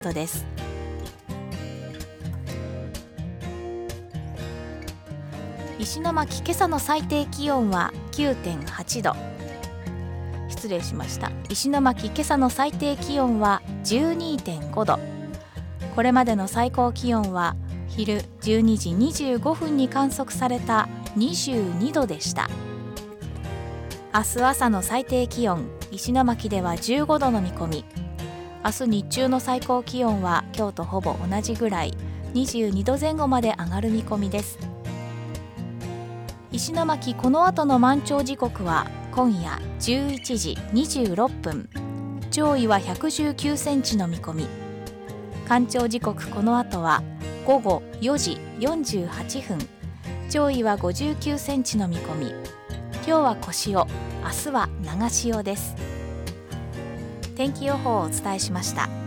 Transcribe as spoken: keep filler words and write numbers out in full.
度です。石巻、今朝の最低気温は きゅうてんはちど。失礼しました。石巻、今朝の最低気温は じゅうにてんごど。これまでの最高気温は昼じゅうにじにじゅうごふんに観測されたにじゅうにどでした。明日朝の最低気温、石巻ではじゅうごどの見込み。明日日中の最高気温は今日とほぼ同じぐらい、にじゅうにどぜん後まで上がる見込みです。石巻、この後の満潮時刻は今夜じゅういちじにじゅうろっぷん、潮位はひゃくじゅうきゅうセンチの見込み。干潮時刻、この後はごごよじよんじゅうはちふん、潮位はごじゅうきゅうセンチの見込み。今日は小潮、明日は長潮です。天気予報をお伝えしました。